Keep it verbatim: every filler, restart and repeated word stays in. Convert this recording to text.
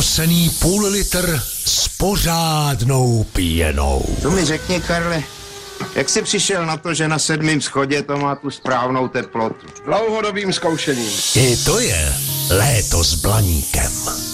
Psený půl litr s pořádnou pěnou. To mi řekni, Karle, jak jsi přišel na to, že na sedmém schodě to má tu správnou teplotu? Dlouhodobým zkoušením. I to je léto s Blaníkem.